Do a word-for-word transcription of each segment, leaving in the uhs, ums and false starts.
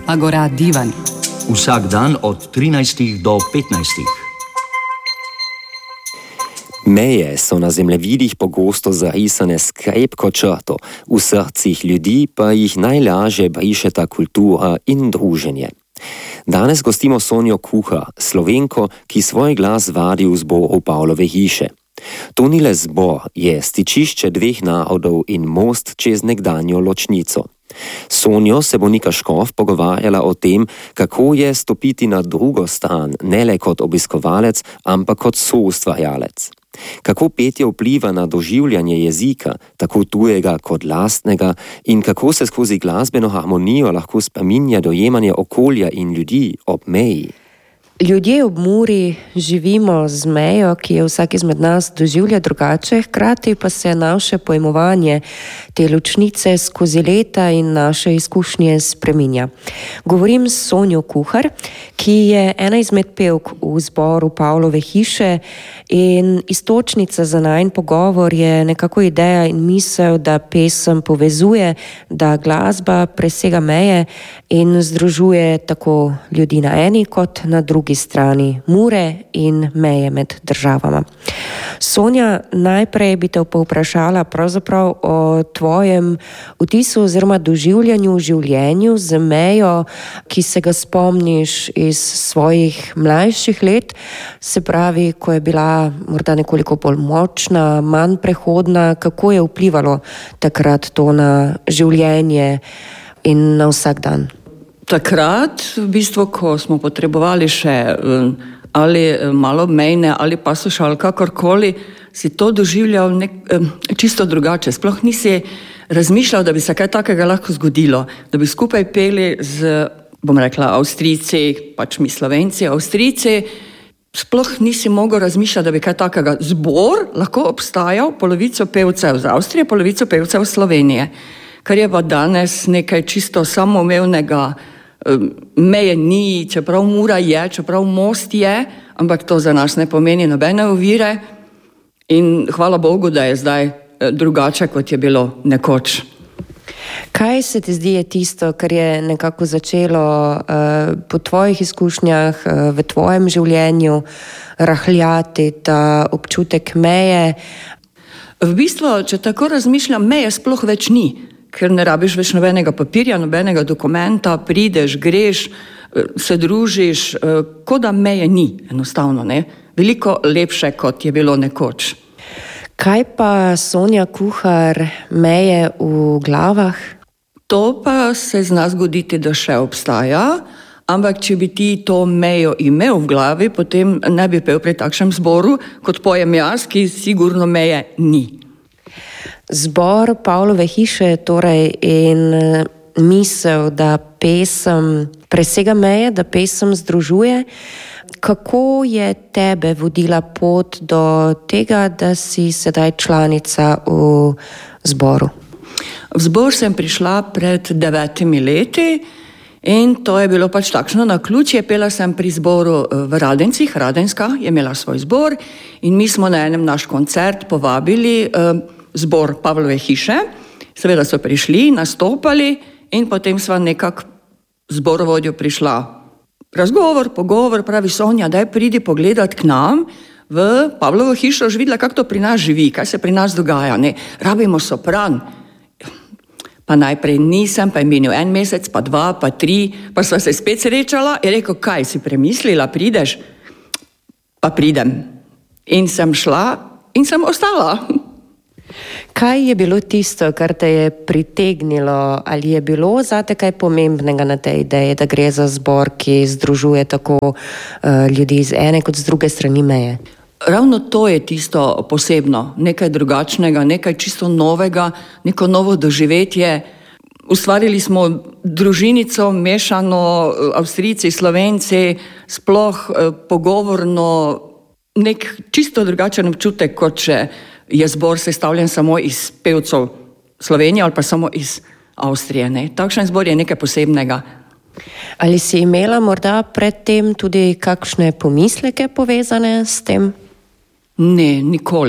Agora Divan. Vsak dan od trinajstih do petnajstih. Meje so na zemljevidih pogosto zarisane s krepko črto, v srcih ljudi pa jih najlažje brišeta kultura in druženje. Danes gostimo Sonjo Kuhar, Slovenko, ki svoj glas vadi v zboru Pavlove hiše. To ni le zbor, je stičišče dveh narodov in most čez nekdanjo ločnico. Sonjo se bo Nika Škof pogovarjala o tem, kako je stopiti na drugo stran, ne le kot obiskovalec, ampak kot soustvarjalec. Kako petje vpliva na doživljanje jezika, tako tujega kot lastnega, in kako se skozi glasbeno harmonijo lahko spreminja dojemanje okolja in ljudi ob meji. Ljudje ob Muri živimo z mejo, ki je vsak izmed nas doživlja drugače, hkrati pa se naše pojmovanje te ločnice skozi leta in naše izkušnje spreminja. Govorim s Sonjo Kuhar, ki je ena izmed pevk v zboru Pavlove hiše, in iztočnica za najin pogovor je nekako ideja in misel, da pesem povezuje, da glasba presega meje in združuje tako ljudi na eni kot na drugi strani Mure in meje med državama. Sonja, najprej bi te povprašala pravzaprav o tvojem vtisu oziroma doživljanju v življenju z mejo, ki se ga spomniš iz svojih mlajših let, se pravi, ko je bila morda nekoliko bolj močna, manj prehodna, kako je vplivalo takrat to na življenje in na vsak dan? Takrat, v bistvu, ko smo potrebovali še ali malo mejne ali pasoš ali kakorkoli, si to doživljal nek, čisto drugače. Sploh nisi razmišljal, da bi se kaj takega lahko zgodilo, da bi skupaj peli z, bom rekla, Avstrijci, pač mi Slovenci, Avstrijci. Sploh nisi mogel razmišljati, da bi kaj takega zbor lahko obstajal, polovico pevcev z Avstrije, polovico pevcev Slovenije, kar je pa danes nekaj čisto samoumevnega. Meje ni, čeprav Mura je, čeprav most je, ampak to za nas ne pomeni nobene ovire in hvala Bogu, da je zdaj drugače, kot je bilo nekoč. Kaj se ti zdi je tisto, kar je nekako začelo uh, po tvojih izkušnjah, uh, v tvojem življenju rahljati ta občutek meje? V bistvu, če tako razmišljam, meje sploh več ni, ker ne rabiš več nobenega papirja, nobenega dokumenta, prideš, greš, se družiš, kot da meje ni, enostavno, ne? Veliko lepše, kot je bilo nekoč. Kaj pa, Sonja Kuhar, meje v glavah? To pa se zna zgoditi, da še obstaja, ampak če bi ti to mejo imel v glavi, potem ne bi pel pri takšnem zboru, kot pojem jaz, ki sigurno meje ni. Zbor Pavlove hiše torej in misel, da pesem presega meje, da pesem združuje. Kako je tebe vodila pot do tega, da si sedaj članica v zboru? V zbor sem prišla pred devetimi leti in to je bilo pač takšno naključje. Pela sem pri zboru v Radencih, Radenska je imela svoj zbor in mi smo na enem naš koncert povabili zbor Pavlove hiše. Seveda so prišli, nastopali in potem sva nekako zborovodjo prišla. Razgovor, pogovor, pravi Sonja, daj pridi pogledat k nam v Pavlovo hišo, že videla, kako to pri nas živi, kaj se pri nas dogaja, ne, rabimo sopran. Pa najprej nisem, pa je minil en mesec, pa dva, pa tri, pa sva se spet srečala in rekel, kaj si premislila, prideš? Pa pridem. In sem šla in sem ostala. Kaj je bilo tisto, kar te je pritegnilo, ali je bilo zate kaj pomembnega na tej ideji, da gre za zbor, ki združuje tako uh, ljudi z ene kot z druge strani meje? Ravno to je tisto posebno, nekaj drugačnega, nekaj čisto novega, neko novo doživetje. Ustvarili smo družinico, mešano, Avstrijci, Slovenci, sploh uh, pogovorno, nek čisto drugačen občutek, kot če je zbor sestavljen samo iz pevcev Slovenije ali pa samo iz Avstrije. Ne? Takšen zbor je nekaj posebnega. Ali si imela morda predtem tudi kakšne pomisleke povezane s tem? Ne, nikoli.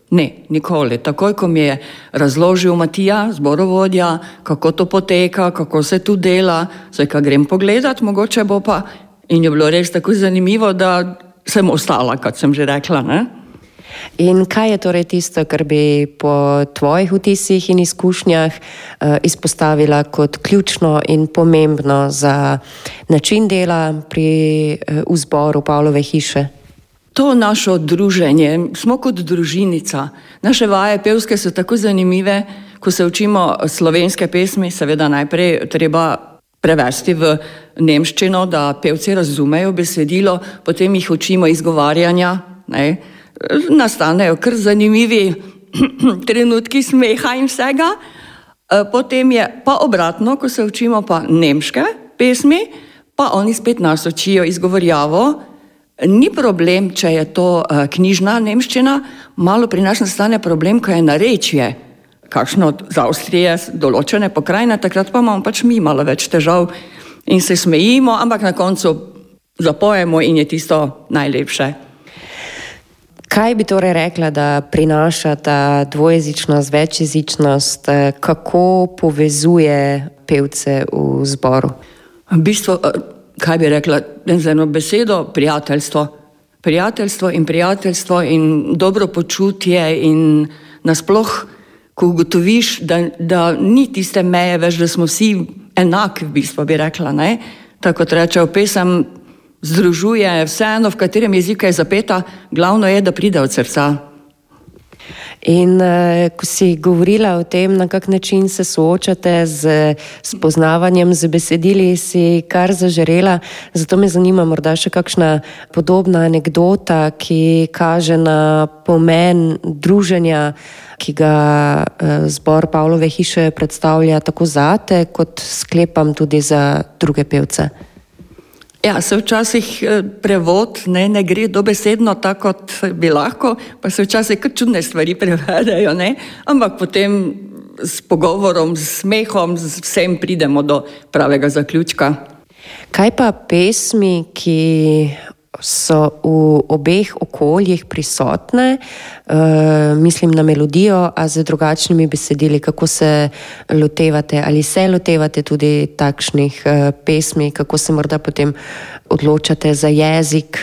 Ne, nikoli. Takoj, ko mi je razložil Matija, zborovodja, kako to poteka, kako se tu dela, zdaj, ko grem pogledat, mogoče bo pa, in je bilo res tako zanimivo, da sem ostala, kot sem že rekla, ne? In kaj je torej tisto, kar bi po tvojih vtisih in izkušnjah uh, izpostavila kot ključno in pomembno za način dela pri uh, v zboru Pavlove hiše? To našo druženje, smo kot družinica. Naše vaje pevske so tako zanimive, ko se učimo slovenske pesmi, seveda najprej treba prevesti v nemščino, da pevci razumejo besedilo, potem jih učimo izgovarjanja, ne? Nastanejo kar zanimivi trenutki smeha in vsega. Potem je pa obratno, ko se učimo pa nemške pesmi, pa oni spet nas učijo izgovorjavo. Ni problem, če je to knjižna nemščina, malo pri nas nastane problem, ko je narečje, kakšno z Avstrije, določene pokrajine, takrat pa imamo pač mi malo več težav in se smejimo, ampak na koncu zapojemo in je tisto najlepše. Kaj bi torej rekla, da prinaša ta dvojezičnost, večjezičnost, kako povezuje pevce v zboru? V bistvu, kaj bi rekla, z eno besedo, prijateljstvo. Prijateljstvo in prijateljstvo in dobro počutje in nasploh, ko ugotoviš, da, da ni tiste meje več, da smo vsi enaki, v bistvu bi rekla, ne? Tako kot rečejo, pesem združuje vseeno, v katerem jeziku je zapeta, glavno je, da pride od srca. In uh, ko si govorila o tem, na kak način se soočate z spoznavanjem, z besedili, si kar zažarela, zato me zanima morda še kakšna podobna anekdota, ki kaže na pomen druženja, ki ga uh, zbor Pavlove hiše predstavlja tako zate, kot sklepam tudi za druge pevce. Ja, se včasih prevod ne, ne gre dobesedno tako, kot bi lahko, pa se včasih kar čudne stvari prevedajo, ne? Ampak potem s pogovorom, s smehom, z vsem pridemo do pravega zaključka. Kaj pa pesmi, ki so v obeh okoljih prisotne, uh, mislim na melodijo, a z drugačnimi besedili, kako se lotevate, ali se lotevate tudi takšnih uh, pesmi, kako se morda potem odločate za jezik?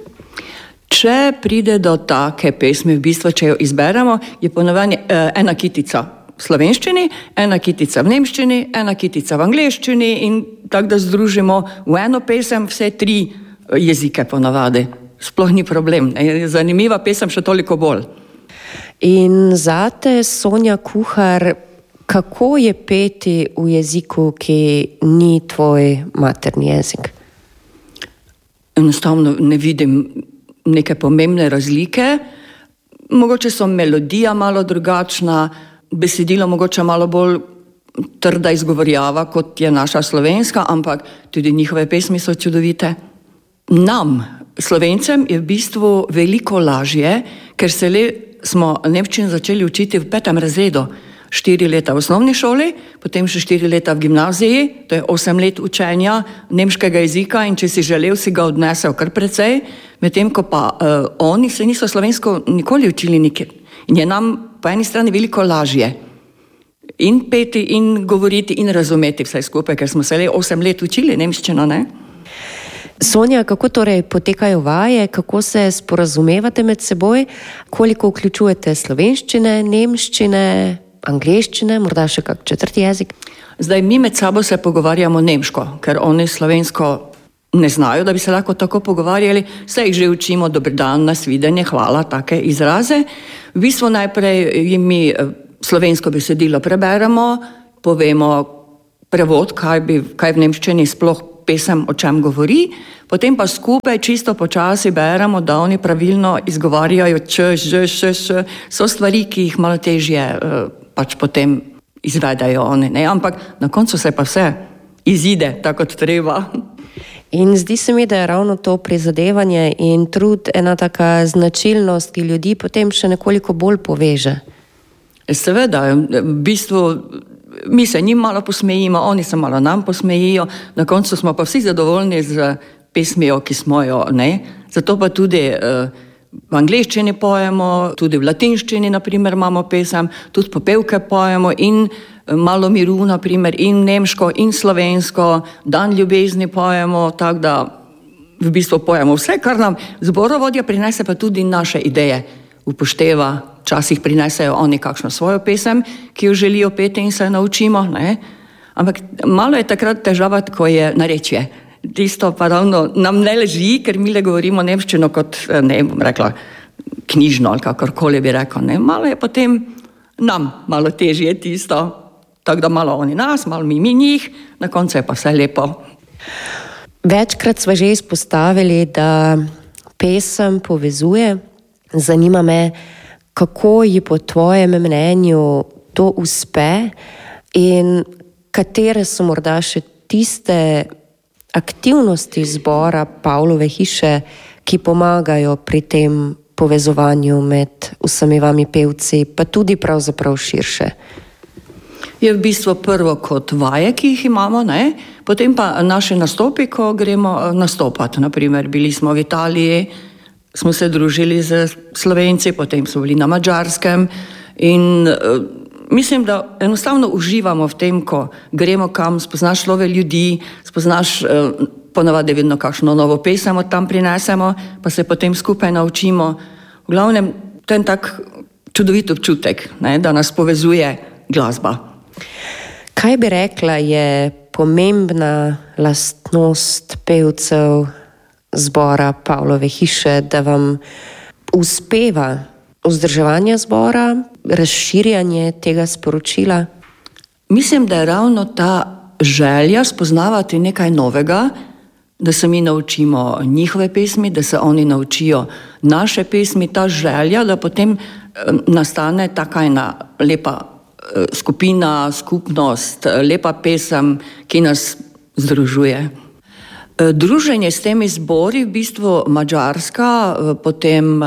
Če pride do take pesmi, v bistvu, če jo izberemo, je ponovadi uh, ena kitica v slovenščini, ena kitica v nemščini, ena kitica v angleščini in tako da združimo v eno pesem vse tri jezike ponavadi. Sploh ni problem. Zanimiva pesem še toliko bolj. In zate, Sonja Kuhar, kako je peti v jeziku, ki ni tvoj materni jezik? Enostavno ne vidim neke pomembne razlike. Mogoče so melodija malo drugačna, besedilo mogoče malo bolj trda izgovorjava, kot je naša slovenska, ampak tudi njihove pesmi so čudovite. Nam, Slovencem, je v bistvu veliko lažje, ker se le smo nemščino začeli učiti v petem razredu. Štiri leta v osnovni šoli, potem še štiri leta v gimnaziji, to je osem let učenja nemškega jezika in če si želel, si ga odnesel kar precej, medtem ko pa uh, oni se niso slovensko nikoli učili nikjer. In je nam po eni strani veliko lažje in peti, in govoriti, in razumeti vse skupaj, ker smo se le osem let učili nemščino, ne? Sonja, kako torej potekajo vaje, kako se sporazumevate med seboj, koliko vključujete slovenščine, nemščine, angleščine, morda še kak četrti jezik? Zdaj, mi med sabo se pogovarjamo nemško, ker oni slovensko ne znajo, da bi se lahko tako pogovarjali, se jih že učimo, dober dan, nasvidenje, hvala, take izraze. V bistvu najprej mi slovensko besedilo preberemo, povemo prevod, kaj, bi, kaj v nemščini sploh pesem o čem govori, potem pa skupaj čisto počasi beremo, da oni pravilno izgovarjajo č, ž, š, š, so stvari, ki jih malo težje uh, pač potem izvedajo oni, ne? Ampak na koncu se pa vse izide tako kot treba. In zdi se mi, da je ravno to prizadevanje in trud ena taka značilnost, ki ljudi potem še nekoliko bolj poveže. Seveda, v bistvu mi se njim malo posmejimo, oni se malo nam posmejijo, na koncu smo pa vsi zadovoljni z pesmijo, ki smo jo, ne? Zato pa tudi uh, v angleščini pojemo, tudi v latinščini naprimer imamo pesem, tudi popevke pojemo in Malo miru naprimer in nemško in slovensko, Dan ljubezni pojemo, tako da v bistvu pojemo vse, kar nam zborovodja prinese, pa tudi naše ideje upošteva. Včasih prinesejo oni kakšno svojo pesem, ki jo želijo peti in se naučimo, ne? Ampak malo je takrat težava, ko je narečje. Tisto pa ravno nam ne leži, ker mi le govorimo nemščino kot, ne bom rekla, knjižno ali kakorkoli bi rekel, ne? Malo je potem nam malo težje tisto, tako da malo oni nas, malo mi, mi njih, na koncu je pa vse lepo. Večkrat smo že izpostavili, da pesem povezuje. Zanima me, kako ji po tvojem mnenju to uspe in katere so morda še tiste aktivnosti zbora Pavlove hiše, ki pomagajo pri tem povezovanju med vsemi vami pevci, pa tudi pravzaprav širše. Je v bistvu prvo kot vaje, ki jih imamo, ne? Potem pa naše nastopi, ko gremo nastopati. Naprimer, bili smo v Italiji, smo se družili z Slovenci, potem smo bili na Madžarskem in uh, mislim, da enostavno uživamo v tem, ko gremo kam, spoznaš nove ljudi, spoznaš uh, ponavadi vedno kakšno novo pesem od tam prinesemo, pa se potem skupaj naučimo. V glavnem, to je tak čudovit občutek, ne? Da nas povezuje glasba. Kaj bi rekla je pomembna lastnost pevcev zbora Pavlove hiše, da vam uspeva vzdrževanje zbora, razširjanje tega sporočila? Mislim, da je ravno ta želja spoznavati nekaj novega, da se mi naučimo njihove pesmi, da se oni naučijo naše pesmi, ta želja, da potem nastane taka ena lepa skupina, skupnost, lepa pesem, ki nas združuje. Druženje s temi zbori, v bistvu Madžarska, potem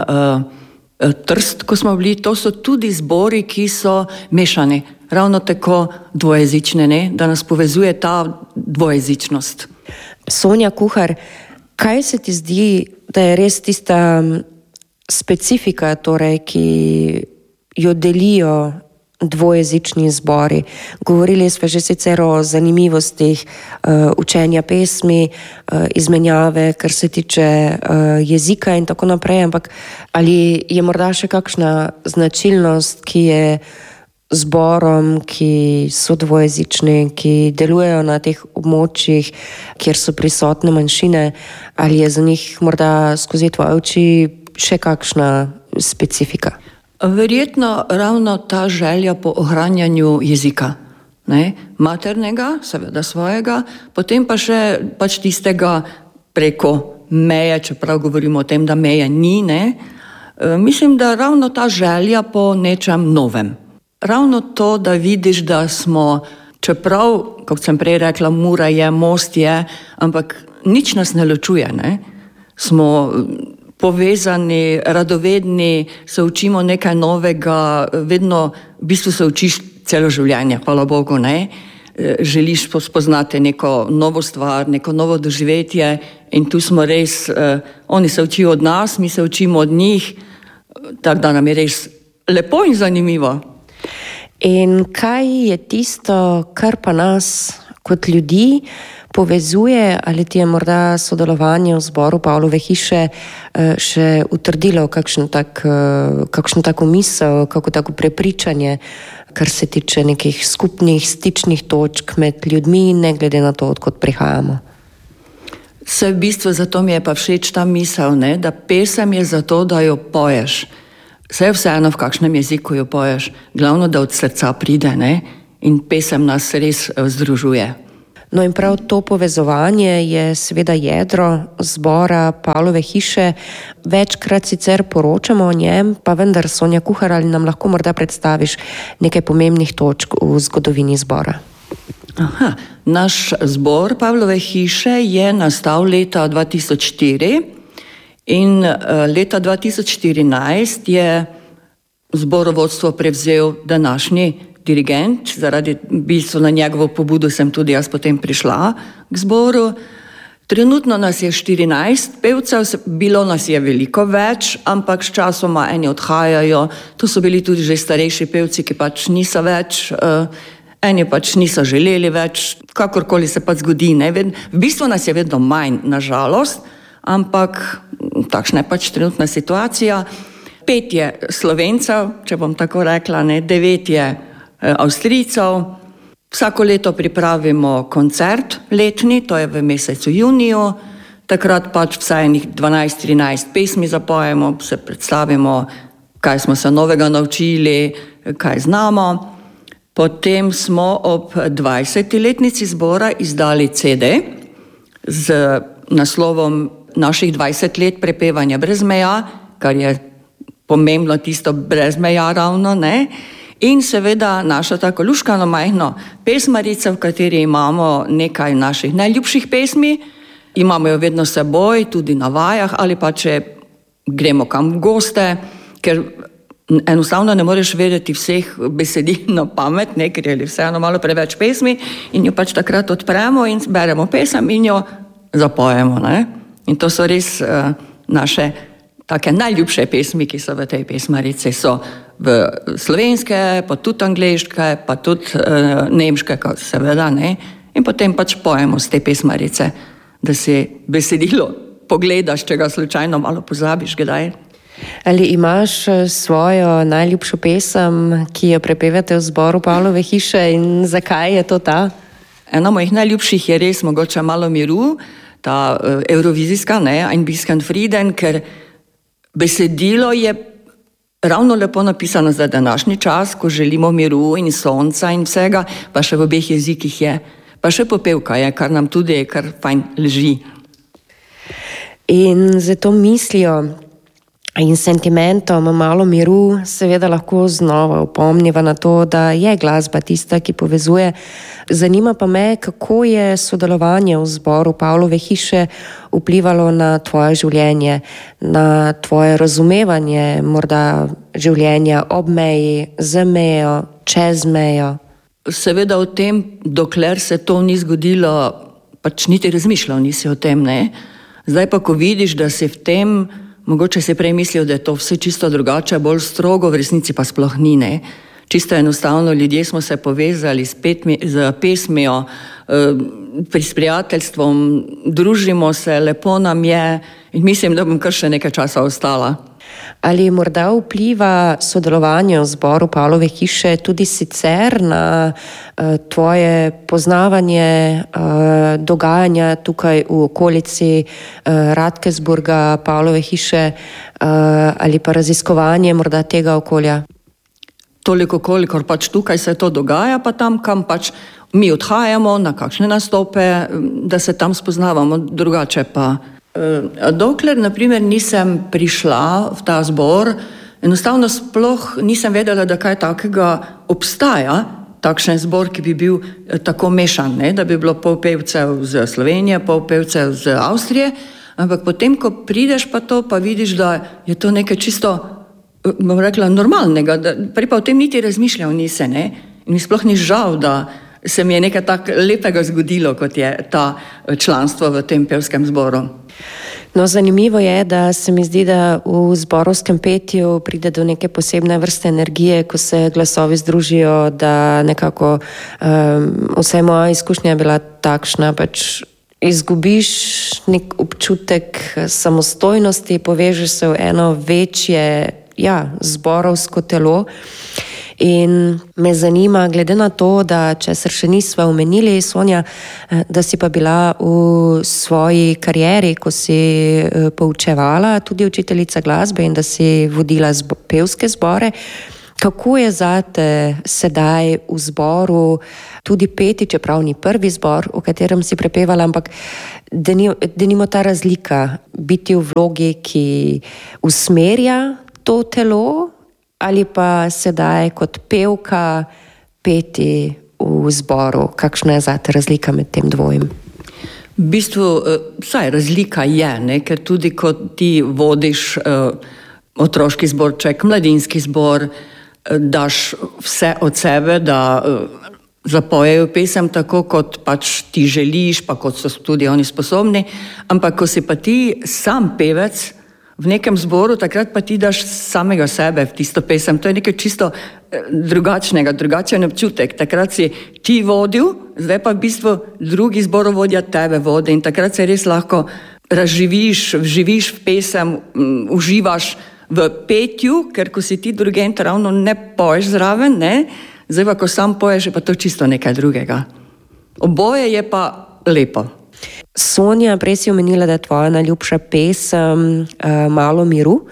Trst, ko smo bili, to so tudi zbori, ki so mešani, ravno tako dvojezične, ne? Da nas povezuje ta dvojezičnost. Sonja Kuhar, kaj se ti zdi, da je res tista specifika, torej, ki jo delijo dvojezični zbori? Govorili smo že sicer o zanimivostih uh, učenja pesmi, uh, izmenjave, kar se tiče uh, jezika in tako naprej, ampak ali je morda še kakšna značilnost, ki je zborom, ki so dvojezični, ki delujejo na teh območjih, kjer so prisotne manjšine, ali je za njih morda skozi tvoje oči še kakšna specifika? Verjetno ravno ta želja po ohranjanju jezika, ne? Maternega, seveda svojega, potem pa še pač tistega preko meje, čeprav govorimo o tem, da meje ni, ne? E, mislim, da ravno ta želja po nečem novem. Ravno to, da vidiš, da smo, čeprav, kot sem prej rekla, Mura je, most je, ampak nič nas ne ločuje, ne? Smo povezani, radovedni, se učimo nekaj novega, vedno v bistvu se učiš celo življenje, hvala Bogu, ne? Želiš spoznati neko novo stvar, neko novo doživetje in tu smo res, eh, oni se učijo od nas, mi se učimo od njih, tako da nam je res lepo in zanimivo. In kaj je tisto, kar pa nas kot ljudi povezuje, ali ti je morda sodelovanje v zboru Pavlove hiše še utrdilo kakšno, tak, kakšno tako misel, kako tako prepričanje, kar se tiče nekih skupnih stičnih točk med ljudmi, ne glede na to, odkot prihajamo? Se v bistvu zato mi je pa všeč ta misel, ne? Da pesem je zato, da jo poješ. Vse je vseeno, v kakšnem jeziku jo poješ, glavno, da od srca pride, ne? In pesem nas res združuje. No in prav to povezovanje je seveda jedro zbora Pavlove hiše. Večkrat sicer poročamo o njem, pa vendar, Sonja Kuhar, ali nam lahko morda predstaviš nekaj pomembnih točk v zgodovini zbora? Aha, naš zbor Pavlove hiše je nastal leta dva tisoč štiri in leta dva tisoč štirinajst je zborovodstvo prevzel današnji dirigent, zaradi bistva na njegovo pobudo sem tudi jaz potem prišla k zboru. Trenutno nas je štirinajst pevcev, bilo nas je veliko več, ampak s časoma eni odhajajo. To so bili tudi že starejši pevci, ki pač niso več, uh, eni pač niso želeli več, kakorkoli se pač zgodi. Ne? V bistvu nas je vedno manj, nažalost, ampak takšna je pač trenutna situacija. Pet je Slovencev, če bom tako rekla, ne? Devet je uh, Avstrijcev. Vsako leto pripravimo koncert letni, to je v mesecu juniju, takrat pač vsaj enih dvanajst trinajst pesmi zapojemo, se predstavimo, kaj smo se novega naučili, kaj znamo. Potem smo ob dvajseti letnici zbora izdali ce de z naslovom naših dvajset let prepevanja brez meja, kar je pomembno tisto brez meja ravno, ne? In seveda naša tako luškano majhno pesmarica, v kateri imamo nekaj naših najljubših pesmi, imamo jo vedno s seboj, tudi na vajah ali pa če gremo kam v goste, ker enostavno ne moreš vedeti vseh besedil na pamet, ne, ker je vseeno malo preveč pesmi in jo pač takrat odpremo in beremo pesem in jo zapojemo. Ne? In to so res uh, naše take najljubše pesmi, ki so v tej pesmarici, so v slovenske, pa tudi angleške, pa tudi uh, nemške, seveda, ne. In potem pač pojemo z te pesmarice, da si besedilo pogledaš, če ga slučajno malo pozabiš, kdaj. Ali imaš svojo najljubšo pesem, ki jo prepevate v zboru Pavlove hiše in zakaj je to ta? Ena mojih najljubših je res mogoče Malo miru, ta uh, eurovizijska, ne, Ein bisschen Frieden, ker besedilo je ravno lepo napisano za današnji čas, ko želimo miru in sonca in vsega, pa še v obeh jezikih je. Pa še popevka je, kar nam tudi je, kar fajn leži. In zato mislijo in sentimentom Malo miru seveda lahko znova opomniva na to, da je glasba tista, ki povezuje. Zanima pa me, kako je sodelovanje v zboru Pavlove hiše vplivalo na tvoje življenje, na tvoje razumevanje morda življenja ob meji, z mejo, čez mejo. Seveda o tem, dokler se to ni zgodilo, pač niti razmišljal nisi o tem, ne. Zdaj pa, ko vidiš, da si v tem, mogoče si prej mislil, da je to vse čisto drugače, bolj strogo, v resnici pa sploh ni, ne. Čisto enostavno, ljudje smo se povezali s, petmi, z pesmijo, eh, s prijateljstvom, družimo se, lepo nam je in mislim, da bom kar še nekaj časa ostala. Ali morda vpliva sodelovanje v zboru Pavlove hiše tudi sicer na uh, tvoje poznavanje uh, dogajanja tukaj v okolici uh, Radkersburga, Pavlove hiše uh, ali pa raziskovanje morda tega okolja? Toliko, kolikor pač tukaj se to dogaja, pa tam, kam pač mi odhajamo, na kakšne nastope, da se tam spoznavamo, drugače pa. Dokler, na primer, nisem prišla v ta zbor, enostavno sploh nisem vedela, da kaj takega obstaja, takšen zbor, ki bi bil tako mešan, ne? Da bi bilo pol pevcev z Slovenije, pol pevcev z Avstrije, ampak potem, ko prideš pa to, pa vidiš, da je to nekaj čisto, bom rekla, normalnega, da prej pa o tem niti razmišljal nisi, ne? In mi sploh ni žal, da se mi je nekaj tak lepega zgodilo, kot je ta članstvo v tem pevskem zboru. No, zanimivo je, da se mi zdi, da v zborovskem petju pride do neke posebne vrste energije, ko se glasovi združijo, da nekako um, vse moja izkušnja je bila takšna, pač izgubiš nek občutek samostojnosti, povežeš se v eno večje, ja, zborovsko telo. In me zanima, glede na to, da česar še nisva omenili, Sonja, da si pa bila v svoji karieri, ko si poučevala, tudi učiteljica glasbe in da si vodila zbo- pevske zbore. Kako je zate sedaj v zboru tudi peti, čeprav ni prvi zbor, v katerem si prepevala, ampak da ni, da nimo ta razlika biti v vlogi, ki usmerja to telo, ali pa sedaj kot pevka peti v zboru? Kakšna je zate razlika med tem dvojem? V bistvu, saj razlika je, ne? Ker tudi ko ti vodiš uh, otroški zborček, mladinski zbor, uh, daš vse od sebe, da uh, zapojejo pesem tako, kot pač ti želiš, pa kot so tudi oni sposobni, ampak ko si pa ti sam pevec v nekem zboru, takrat pa ti daš samega sebe v tisto pesem. To je nekaj čisto drugačnega, drugačen občutek. Takrat si ti vodil, zdaj pa v bistvu drugi zborovodja tebe vodi in takrat se res lahko razživiš, vživiš v pesem, uživaš v petju, ker ko si ti dirigent ravno ne poješ zraven, ne? Zdaj pa, ko sam poješ, je pa to čisto nekaj drugega. Oboje je pa lepo. Sonja, prej si omenila, da je tvoja najljubša pesem uh, Malo miru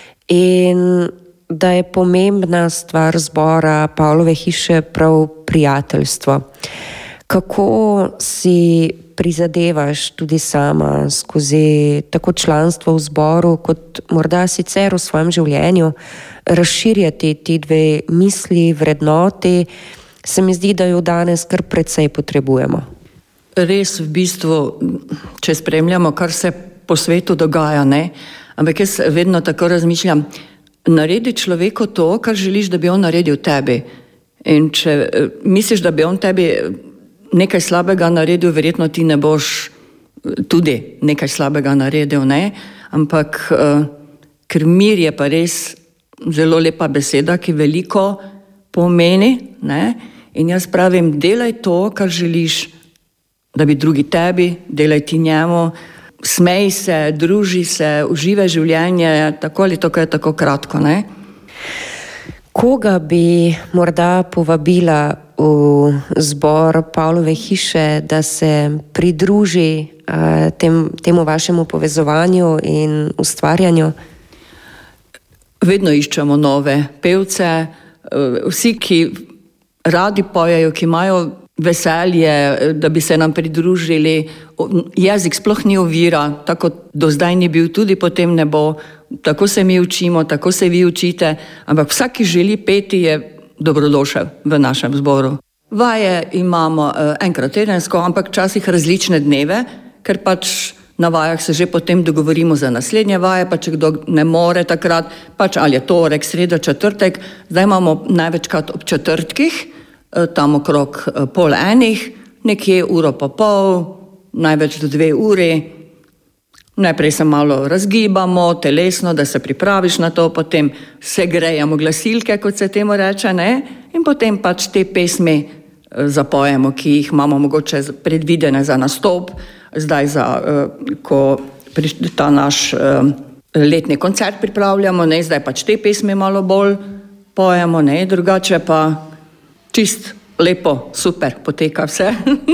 in da je pomembna stvar zbora Pavlove hiše prav prijateljstvo. Kako si prizadevaš tudi sama skozi tako članstvo v zboru, kot morda sicer v svojem življenju, razširjati ti dve misli, vrednoti, se mi zdi, da jo danes kar precej potrebujemo. Res v bistvu, če spremljamo, kar se po svetu dogaja, ne? Ampak jaz vedno tako razmišljam, naredi človeku to, kar želiš, da bi on naredil tebi. In če misliš, da bi on tebi nekaj slabega naredil, verjetno ti ne boš tudi nekaj slabega naredil, ne? Ampak ker mir je pa res zelo lepa beseda, ki veliko pomeni, ne? In jaz pravim, delaj to, kar želiš, da bi drugi tebi, delaj ti njemu, smej se, druži se, uživaj življenje, tako ali to, je tako kratko, ne? Koga bi morda povabila v zbor Pavlove hiše, da se pridruži uh, tem, temu vašemu povezovanju in ustvarjanju? Vedno iščemo nove pevce, vsi, ki radi pojejo, ki imajo veselje, da bi se nam pridružili. Jezik sploh ni ovira, tako do zdaj ni bil, tudi potem ne bo. Tako se mi učimo, tako se vi učite, ampak vsak, ki želi peti, je dobrodošel v našem zboru. Vaje imamo enkrat tedensko, ampak včasih različne dneve, ker pač na vajah se že potem dogovorimo za naslednje vaje, pa če kdo ne more takrat, pač ali je torek, sreda, četrtek, zdaj imamo največkrat ob četrtkih, tam okrog pol enih, nekje uro pa pol, največ do dve uri. Najprej se malo razgibamo, telesno, da se pripraviš na to, potem se grejamo glasilke, kot se temu reče, ne? In potem pač te pesmi zapojemo, ki jih imamo mogoče predvidene za nastop, zdaj za, ko ta naš letni koncert pripravljamo, ne? Zdaj pač te pesmi malo bolj pojemo, ne? Drugače pa čist lepo, super, poteka vse.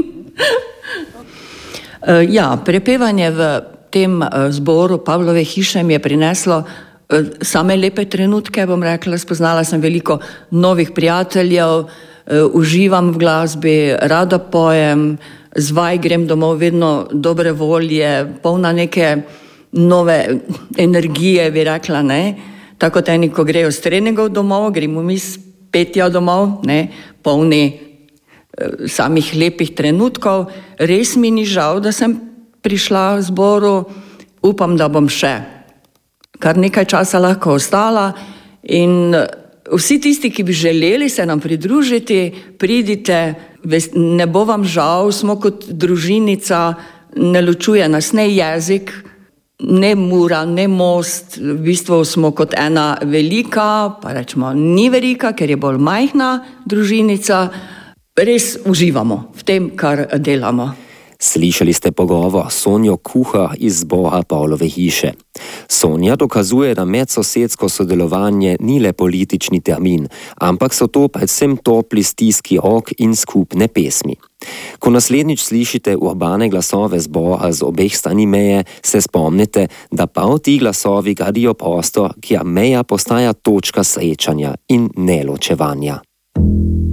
Ja, prepevanje v tem zboru Pavlove hiše mi je prineslo same lepe trenutke, bom rekla, spoznala sem veliko novih prijateljev, uživam v glasbi, rada pojem, z vaj grem domov vedno dobre volje, polna neke nove energije, bi rekla, ne. Tako kot eni, ko grejo s treningov domov, gremo mi s petja domov, ne, polni samih lepih trenutkov. Res mi ni žal, da sem prišla v zboru, upam, da bom še kar nekaj časa lahko ostala in vsi tisti, ki bi želeli se nam pridružiti, pridite, ne bo vam žal, smo kot družinica, ne ločuje nas ne jezik, ne mura, ne most, v bistvu smo kot ena velika, pa rečemo ni velika, ker je bolj majhna družinica, res uživamo v tem, kar delamo. Slišali ste pogovor Sonjo Kuhar iz zbora Pavlove hiše. Sonja dokazuje, da medsosedsko sodelovanje ni le politični termin, ampak so to predvsem topli stiski rok in skupne pesmi. Ko naslednjič slišite urbane glasove zbora z obeh strani meje, se spomnite, da prav ti glasovi gradijo prostor, kjer meja postaja točka srečanja in neločevanja.